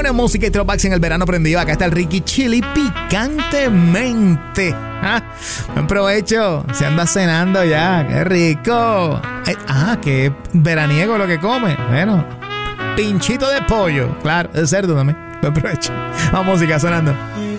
Buena música y throwbacks en el verano prendido. Acá está el Ricky Chili picantemente. ¿Ah? Buen provecho. Se anda cenando ya. ¡Qué rico! Qué veraniego lo que come. Bueno, pinchito de pollo. Claro, de cerdo también. Buen provecho. Vamos, música sonando.